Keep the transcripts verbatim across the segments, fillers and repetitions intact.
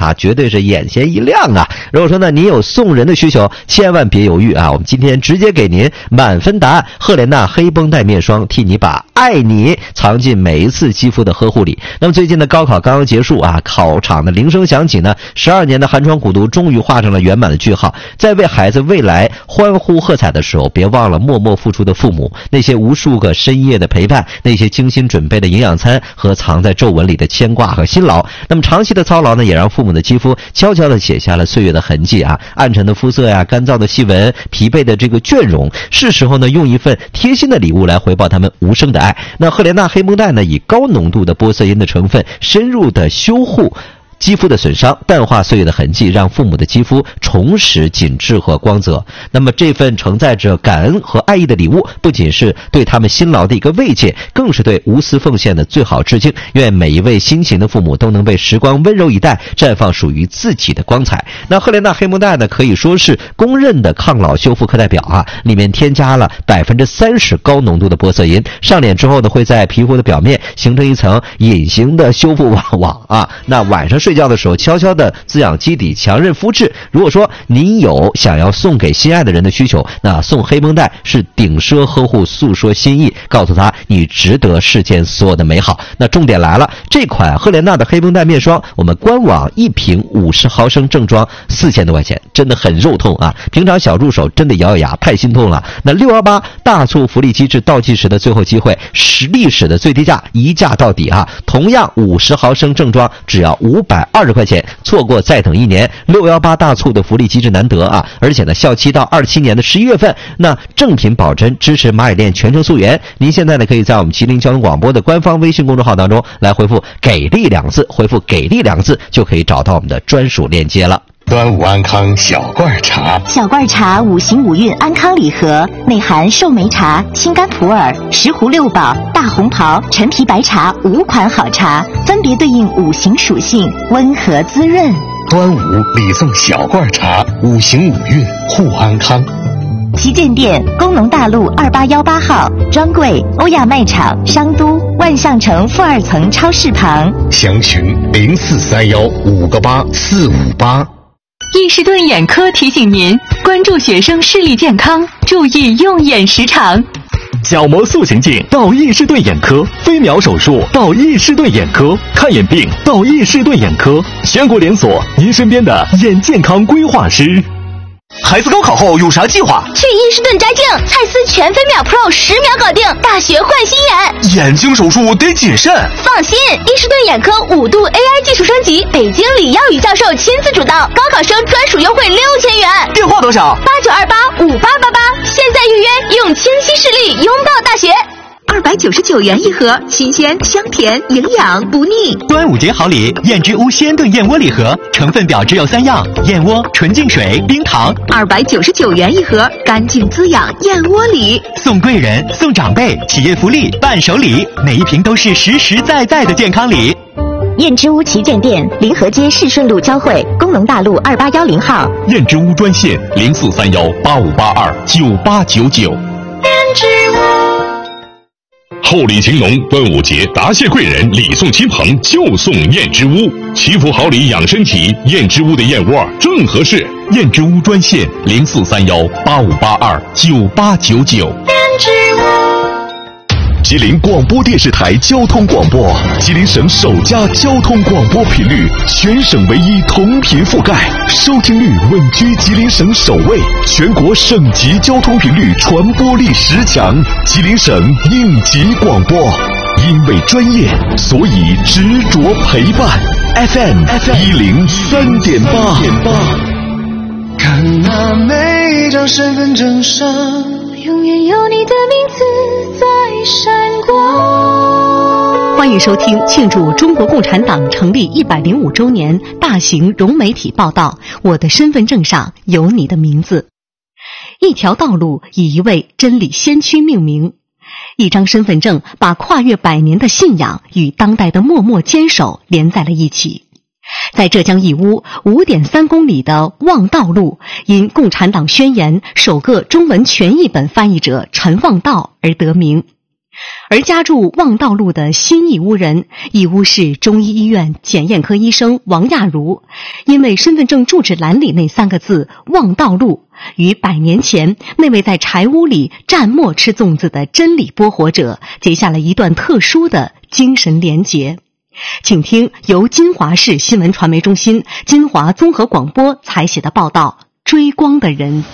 他绝对是眼前一亮啊。如果说呢您有送人的需求，千万别犹豫啊，我们今天直接给您满分答案，赫莲娜黑绷带面霜替你把爱你藏进每一次肌肤的呵护里。那么最近的高考刚刚结束啊，考场的铃声响起呢，十二年的寒窗苦读终于画上了圆满的句号。在为孩子未来欢呼喝彩的时候，别忘了默默付出的父母，那些无数个深夜的陪伴，那些精心准备的营养餐和藏在皱纹里的牵挂和辛劳。那么长期的操劳呢，也让父母的肌肤悄悄地写下了岁月的痕迹啊，暗沉的肤色呀，干燥的细纹，疲惫的这个倦容，是时候呢用一份贴心的礼物来回报他们无声的爱。那赫莲娜黑绷带呢，以高浓度的玻色因的成分，深入的修护肌肤的损伤，淡化岁月的痕迹，让父母的肌肤重拾紧致和光泽。那么这份承载着感恩和爱意的礼物，不仅是对他们辛劳的一个慰藉，更是对无私奉献的最好致敬。愿每一位辛勤的父母都能被时光温柔以待，绽放属于自己的光彩。那赫莲娜黑绷带呢，可以说是公认的抗老修复课代表啊，里面添加了百分之三十高浓度的玻色因，上脸之后呢，会在皮肤的表面形成一层隐形的修复网网啊。那晚上睡睡觉的时候悄悄的滋养基底，强韧肤质。如果说您有想要送给心爱的人的需求，那送黑绷带是顶奢呵护，诉说心意，告诉他你值得世间所有的美好。那重点来了，这款赫莲娜的黑绷带面霜，我们官网一瓶五十毫升正装四千多块钱，真的很肉痛啊！平常小助手真的咬咬牙，太心痛了。那六一八大促福利机制倒计时的最后机会，是历史的最低价，一价到底啊！同样五十毫升正装只要五百二十块钱，错过再等一年。六一八大促的福利机制难得啊，而且呢，效期到二七年的十一月份。那正品保真，支持蚂蚁链全程溯源。您现在呢，可以在我们麒麟交通广播的官方微信公众号当中来回复“给力”两个字，回复“给力”两个字就可以找到我们的专属链接了。 端午安康小罐茶， 小罐茶五行五运安康礼盒，内含寿眉茶、青柑普洱、石斛六宝、大红袍、陈皮白茶五款好茶，分别对应五行属性，温和滋润。 端午礼送小罐茶，五行五运护安康。 旗舰店：工农大路二八幺八号，专柜：欧亚卖场商都万象城负二层超市旁。 详询零四三幺五个八四五八。 易士顿眼科提醒您关注学生视力健康，注意用眼时长。 角膜塑形镜到易士顿眼科，飞秒手术到易士顿眼科，看眼病到易士顿眼科，全国连锁，您身边的眼健康规划师。 孩子高考后有啥计划？ 去伊士顿摘镜，蔡司全飞秒 Pro 十秒搞定，大学换新眼。 眼睛手术得谨慎。 放心，伊士顿眼科五度 A I 技术升级，北京李耀宇教授亲自主导，高考生专属优惠六千元。 电话多少？ 八九二八五八八八，现在预约，用清晰视力拥抱大学。 二百九十九元一盒，新鲜香甜，营养不腻。 端午节好礼，燕之屋鲜炖燕窝礼盒，成分表只有三样：燕窝、纯净水、冰糖。 二百九十九元一盒，干净滋养燕窝礼， 送贵人、送长辈，企业福利、伴手礼，每一瓶都是实实在在的健康礼。 燕之屋旗舰店：临河街市顺路交汇，工农大路二八幺零号。 燕之屋专线：零四三幺八五八二九八九九。 燕之屋。 厚礼情浓，端午节答谢贵人，礼送亲朋就送燕之屋，祈福好礼养身体，燕之屋的燕窝正合适。燕之屋专线：零四三幺八五八二九八九九。 燕之屋。 吉林广播电视台交通广播，吉林省首家交通广播频率，全省唯一同频覆盖，收听率稳居吉林省首位，全国省级交通频率传播力十强，吉林省应急广播。因为专业，所以执着陪伴。F M 一零三点八。 看那每张身份证上，永远有你的名字在闪光。 欢迎收听庆祝中国共产党成立一百零五周年大型融媒体报道《我的身份证上有你的名字》。一条道路以一位真理先驱命名，一张身份证把跨越百年的信仰与当代的默默坚守连在了一起。在浙江义乌 五点三公里的望道路，因共产党宣言首个中文全译本翻译者陈望道而得名。 而家住望道路的新义乌人，义乌市中医医院检验科医生王亚茹，因为身份证住址栏里那三个字望道路与百年前那位在柴屋里蘸墨吃粽子的真理播活者结下了一段特殊的精神连结。请听由金华市新闻传媒中心金华综合广播采写的报道《追光的人》。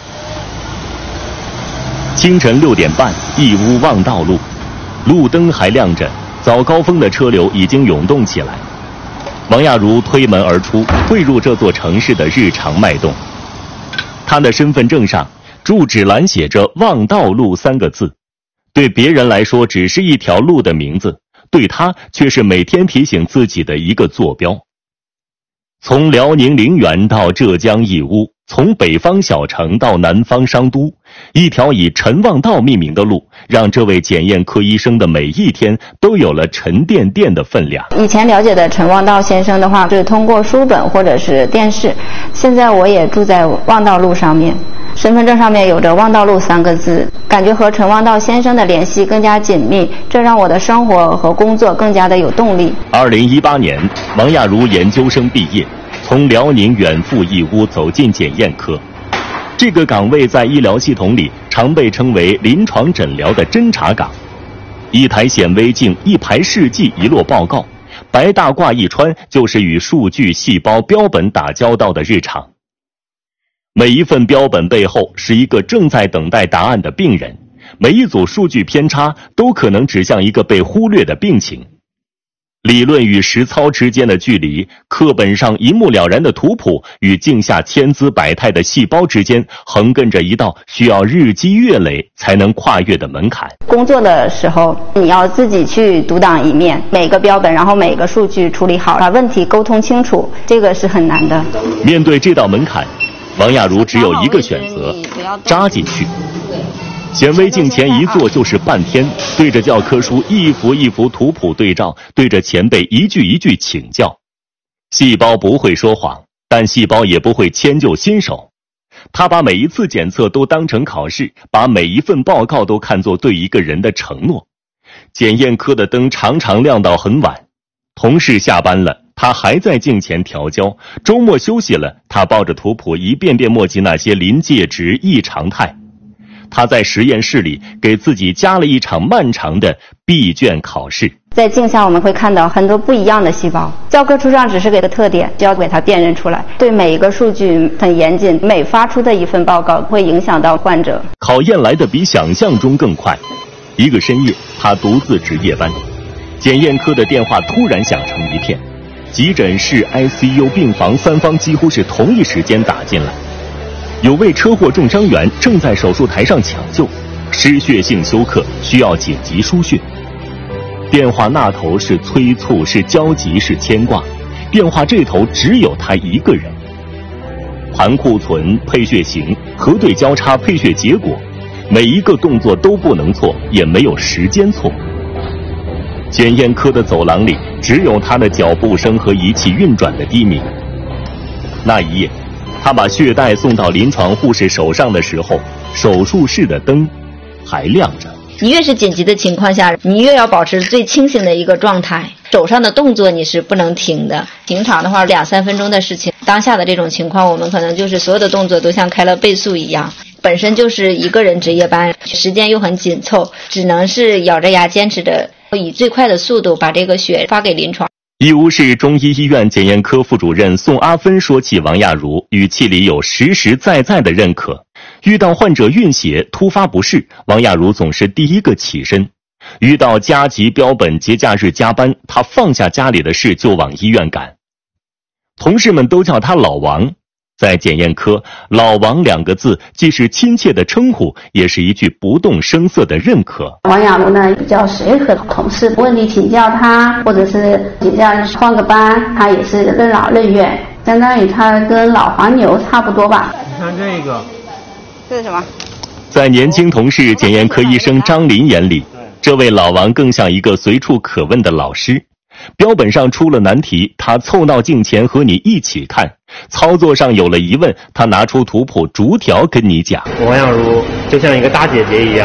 清晨六点半，义乌望道路，路灯还亮着，早高峰的车流已经涌动起来。王亚茹推门而出，汇入这座城市的日常脉动。她的身份证上住址栏写着望道路三个字，对别人来说只是一条路的名字，对她却是每天提醒自己的一个坐标。从辽宁陵园到浙江义乌，从北方小城到南方商都，一条以陈望道命名的路，让这位检验科医生的每一天都有了沉甸甸的分量。 以前了解的陈望道先生的话，是通过书本或者是电视，现在我也住在望道路上面，身份证上面有着望道路三个字，感觉和陈望道先生的联系更加紧密，这让我的生活和工作更加的有动力。 二零一八年，王亚茹研究生毕业，从辽宁远赴义乌，走进检验科。这个岗位在医疗系统里常被称为临床诊疗的侦查岗。一台显微镜，一排试剂，一摞报告，白大褂一穿，就是与数据、细胞、标本打交道的日常。每一份标本背后是一个正在等待答案的病人，每一组数据偏差都可能指向一个被忽略的病情。理论与实操之间的距离，课本上一目了然的图谱与镜下千姿百态的细胞之间，横亘着一道需要日积月累才能跨越的门槛。 工作的时候，你要自己去独当一面，每个标本，然后每个数据处理好，把问题沟通清楚，这个是很难的。 面对这道门槛，王亚茹只有一个选择，扎进去。显微镜前一坐就是半天，对着教科书一幅一幅图谱对照，对着前辈一句一句请教。细胞不会说谎，但细胞也不会迁就新手。他把每一次检测都当成考试，把每一份报告都看作对一个人的承诺。检验科的灯常常亮到很晚，同事下班了，他还在镜前调焦；周末休息了，他抱着图谱一遍遍墨迹那些临界值、异常态。他在实验室里给自己加了一场漫长的闭卷考试。 在镜下我们会看到很多不一样的细胞，教科书上只是给个特点，就要给它辨认出来。对每一个数据很严谨，每发出的一份报告会影响到患者。 考验来的比想象中更快。一个深夜，他独自值夜班，检验科的电话突然响成一片，急诊室、I C U、病房三方几乎是同一时间打进来。有位车祸重伤员正在手术台上抢救，失血性休克，需要紧急输血。电话那头是催促，是焦急，是牵挂，电话这头只有他一个人。盘库存、配血型、核对交叉、配血结果，每一个动作都不能错，也没有时间错。检验科的走廊里只有他的脚步声和仪器运转的低鸣。那一夜，他把血袋送到临床护士手上的时候，手术室的灯还亮着。 你越是紧急的情况下，你越要保持最清醒的一个状态，手上的动作你是不能停的。平常的话两三分钟的事情，当下的这种情况，我们可能就是所有的动作都像开了倍速一样。本身就是一个人值夜班，时间又很紧凑，只能是咬着牙坚持着，以最快的速度把这个血发给临床。 义乌市中医医院检验科副主任宋阿芬说起王亚茹，语气里有实实在在的认可。遇到患者晕血、突发不适，王亚茹总是第一个起身；遇到加急标本、节假日加班，他放下家里的事就往医院赶。同事们都叫他老王。在检验科，老王两个字既是亲切的称呼，也是一句不动声色的认可。 王亚茹呢，比较随和，同事问题请教他，或者是请教换个班，他也是任劳任怨，相当于他跟老黄牛差不多吧。 你看这个， 这是什么？ 在年轻同事检验科医生张林眼里，这位老王更像一个随处可问的老师。标本上出了难题，他凑到镜前和你一起看；操作上有了疑问，他拿出图谱逐条跟你讲。 王亚茹就像一个大姐姐一样，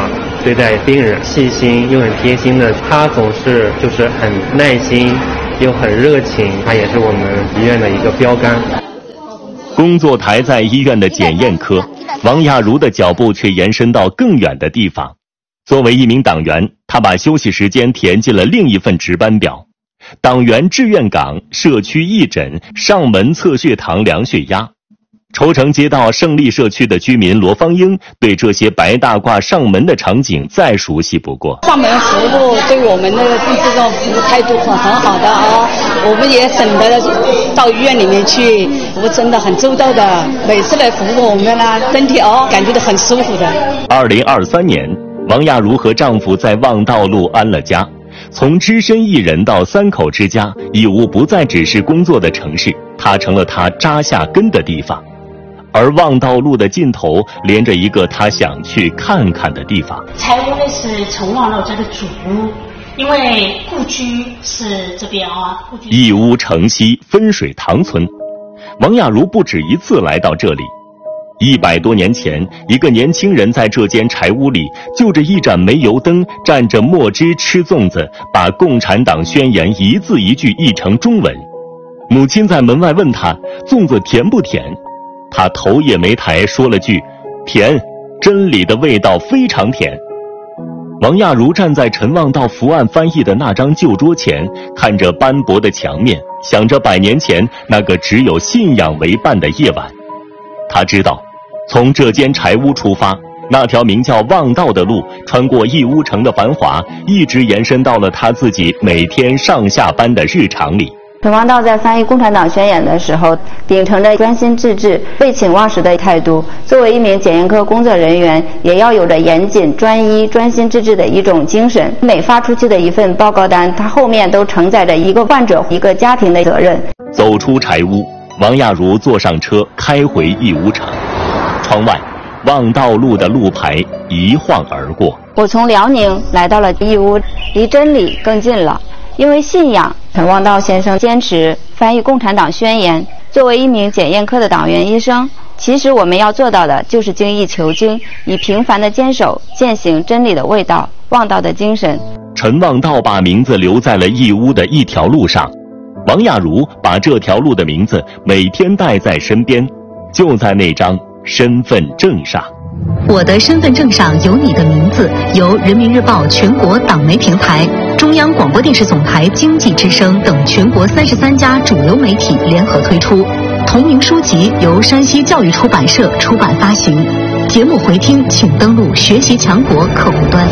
对待病人细心又很贴心的，他总是就是很耐心又很热情，他也是我们医院的一个标杆。 工作台在医院的检验科，王亚茹的脚步却延伸到更远的地方。作为一名党员，他把休息时间填进了另一份值班表：党员志愿岗、社区义诊、上门测血糖、量血压。愁城街道胜利社区的居民罗芳英对这些白大褂上门的场景再熟悉不过。 上门服务对我们那个这种服务态度很很好的啊，我们也省得到医院里面去，服务真的很周到的，每次来服务我们呢，身体哦感觉到很舒服的。 二零二三年，王亚茹和丈夫在望道路安了家。从只身一人到三口之家，义乌不再只是工作的城市，它成了他扎下根的地方。而望道路的尽头连着一个他想去看看的地方。 柴屋呢是城望路这个主屋，因为故居是这边啊。 义乌城西分水塘村，王亚茹不止一次来到这里。一百多年前，一个年轻人在这间柴屋里，就着一盏煤油灯，蘸着墨汁吃粽子，把《共产党宣言》一字一句译成中文。母亲在门外问他粽子甜不甜，他头也没抬，说了句甜，真理的味道非常甜。王亚茹站在陈望道伏案翻译的那张旧桌前，看着斑驳的墙面，想着百年前那个只有信仰为伴的夜晚。他知道，从这间柴屋出发，那条名叫望道的路，穿过义乌城的繁华，一直延伸到了他自己每天上下班的日常里。 陈望道在翻译《共产党宣言》的时候，秉承着专心致志、废寝忘食的态度。作为一名检验科工作人员，也要有着严谨、专一、专心致志的一种精神。每发出去的一份报告单，它后面都承载着一个患者、一个家庭的责任。 走出柴屋，王亚茹坐上车，开回义乌城。窗外，望道路的路牌一晃而过。 我从辽宁来到了义乌，离真理更近了。因为信仰，陈望道先生坚持翻译《共产党宣言》。作为一名检验科的党员医生，其实我们要做到的就是精益求精，以平凡的坚守践行真理的味道、望道的精神。 陈望道把名字留在了义乌的一条路上，王亚茹把这条路的名字每天带在身边，就在那张身份证上。 我的身份证上有你的名字，由人民日报全国党媒平台、中央广播电视总台经济之声等全国三十三家主流媒体联合推出。同名书籍由山西教育出版社出版发行。节目回听请登录学习强国客户端。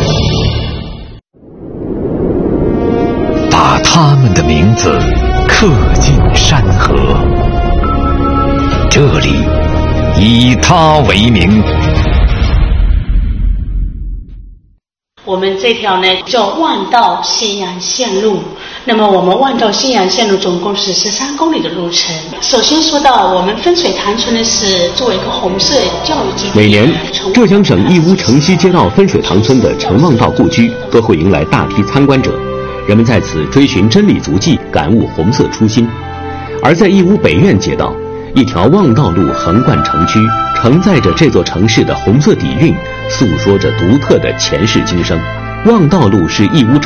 把他们的名字刻进山河，这里以他为名。 我们这条呢叫望道信阳线路，那么我们望道信阳线路总共是十三公里的路程。首先说到我们分水塘村呢，是作为一个红色教育基地。 每年，浙江省义乌城西街道分水塘村的陈望道故居都会迎来大批参观者，人们在此追寻真理足迹，感悟红色初心。而在义乌北苑街道，一条望道路横贯城区，承载着这座城市的红色底蕴，诉说着独特的前世今生。望道路是义乌